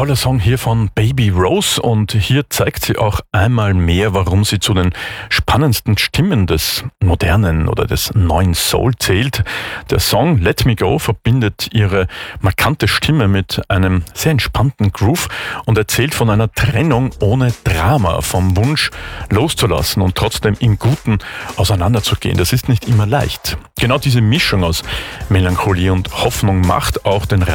Toller Song hier von Baby Rose und hier zeigt sie auch einmal mehr, warum sie zu den spannendsten Stimmen des modernen oder des neuen Soul zählt. Der Song Let Me Go verbindet ihre markante Stimme mit einem sehr entspannten Groove und erzählt von einer Trennung ohne Drama, vom Wunsch loszulassen und trotzdem im Guten auseinanderzugehen. Das ist nicht immer leicht. Genau diese Mischung aus Melancholie und Hoffnung macht auch den